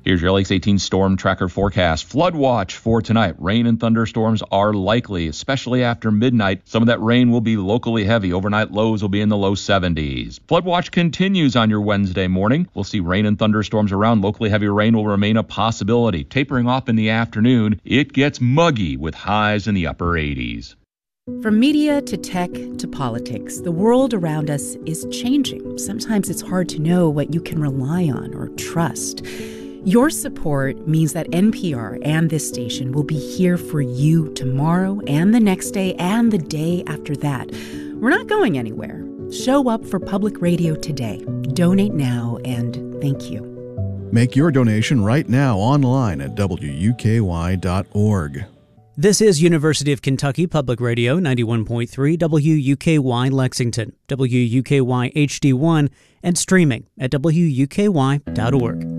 Here's your Lakes 18 Storm Tracker forecast. Flood watch for tonight. Rain and thunderstorms are likely, especially after midnight. Some of that rain will be locally heavy. Overnight lows will be in the low 70s. Flood watch continues on your Wednesday morning. We'll see rain and thunderstorms around. Locally heavy rain will remain a possibility. Tapering off in the afternoon, it gets muggy with highs in the upper 80s. From media to tech to politics, the world around us is changing. Sometimes it's hard to know what you can rely on or trust. Your support means that NPR and this station will be here for you tomorrow and the next day and the day after that. We're not going anywhere. Show up for public radio today. Donate now, and thank you. Make your donation right now online at WUKY.org. This is University of Kentucky Public Radio, 91.3 WUKY Lexington, WUKY HD1, and streaming at WUKY.org.